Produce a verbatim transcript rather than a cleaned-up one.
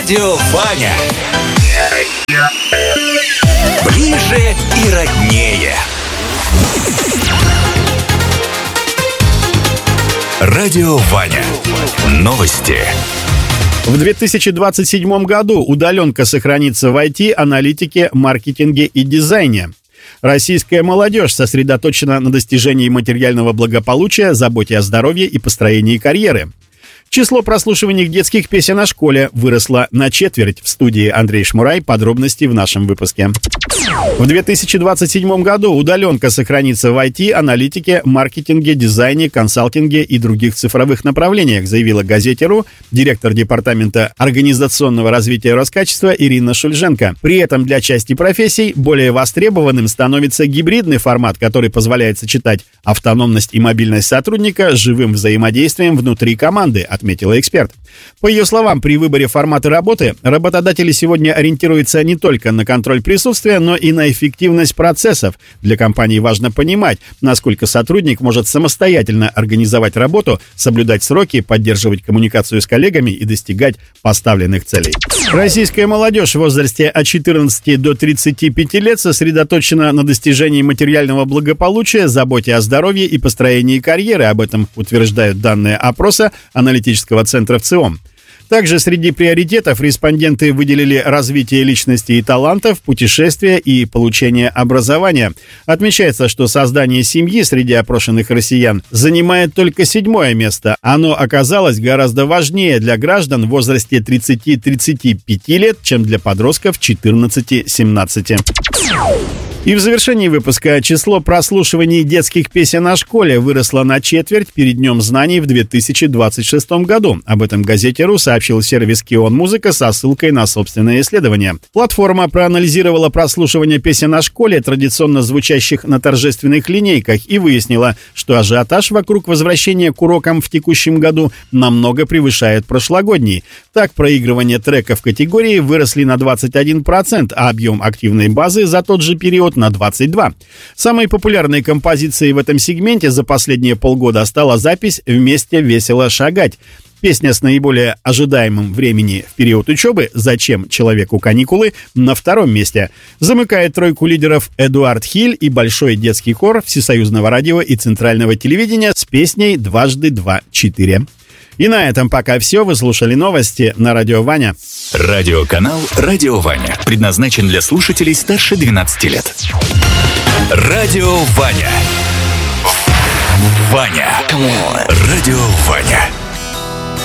Радио Ваня. Ближе и роднее. Радио Ваня. Новости. В две тысячи двадцать седьмом году удаленка сохранится в ай ти, аналитике, маркетинге и дизайне. Российская молодежь сосредоточена на достижении материального благополучия, заботе о здоровье и построении карьеры. Число прослушиваний детских песен о школе выросло на четверть. В студии Андрей Шмурай. Подробности в нашем выпуске. В две тысячи двадцать седьмом году удаленка сохранится в ай ти, аналитике, маркетинге, дизайне, консалтинге и других цифровых направлениях, заявила газете.ру директор департамента организационного развития Роскачества Ирина Шульженко. При этом для части профессий более востребованным становится гибридный формат, который позволяет сочетать автономность и мобильность сотрудника с живым взаимодействием внутри команды, отметила эксперт. По ее словам, при выборе формата работы работодатели сегодня ориентируются не только на контроль присутствия, но и на эффективность процессов. Для компании важно понимать, насколько сотрудник может самостоятельно организовать работу, соблюдать сроки, поддерживать коммуникацию с коллегами и достигать поставленных целей. Российская молодежь в возрасте от четырнадцати до тридцати пяти лет сосредоточена на достижении материального благополучия, заботе о здоровье и построении карьеры. Об этом утверждают данные опроса аналитического центра ВЦИОМ. Также среди приоритетов респонденты выделили развитие личности и талантов, путешествия и получение образования. Отмечается, что создание семьи среди опрошенных россиян занимает только седьмое место. Оно оказалось гораздо важнее для граждан в возрасте тридцати-тридцати пяти лет, чем для подростков четырнадцати-семнадцати. И в завершении выпуска число прослушиваний детских песен о школе выросло на четверть перед Днем знаний в две тысячи двадцать шестом году. Об этом газете.ру сообщил сервис Кион Музыка со ссылкой на собственное исследование. Платформа проанализировала прослушивание песен о школе, традиционно звучащих на торжественных линейках, и выяснила, что ажиотаж вокруг возвращения к урокам в текущем году намного превышает прошлогодний. Так, проигрывание треков в категории выросли на двадцать один процент, а объем активной базы за тот же период на двадцать два процента. Самой популярной композицией в этом сегменте за последние полгода стала запись «Вместе весело шагать». Песня с наиболее ожидаемым времени в период учебы «Зачем человеку каникулы» на втором месте. Замыкает тройку лидеров Эдуард Хиль и большой детский хор Всесоюзного радио и Центрального телевидения с песней «Дважды два четыре». И на этом пока все. Вы слушали новости на Радио Ваня. Радиоканал «Радио Ваня» предназначен для слушателей старше двенадцати лет. Радио Ваня. Ваня. Радио Ваня.